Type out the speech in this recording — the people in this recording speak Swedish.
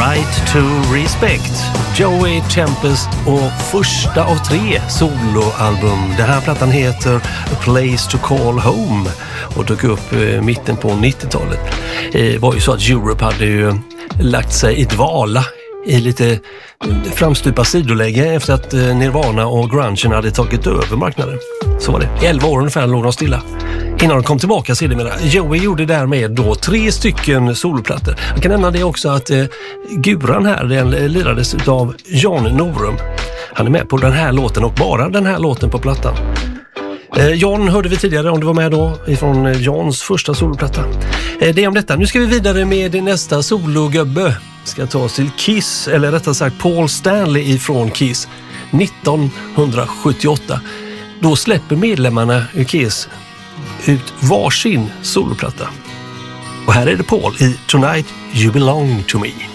Right to Respect, Joey Tempest och första av 3 soloalbum. Den här plattan heter A Place to Call Home och dök upp mitten på 90-talet. Det var ju så att Europe hade ju lagt sig i dvala i lite framstupa sidoläge efter att Nirvana och grungen hade tagit över marknaden. Så var det. 11 år ungefär låg de stilla. Innan de kom tillbaka sedermera. Joey gjorde därmed då 3 stycken soloplattor. Jag kan nämna det också att guran här, den lirades av Jan Norum. Han är med på den här låten och bara den här låten på plattan. Jan hörde vi tidigare, om du var med då, ifrån Jans första soloplatta. Det är om detta. Nu ska vi vidare med nästa sologubbe. Ska ta oss till Kiss, eller rättare sagt Paul Stanley ifrån Kiss 1978. Då släpper medlemmarna i Kiss ut varsin soloplatta. Och här är det Paul i Tonight You Belong To Me.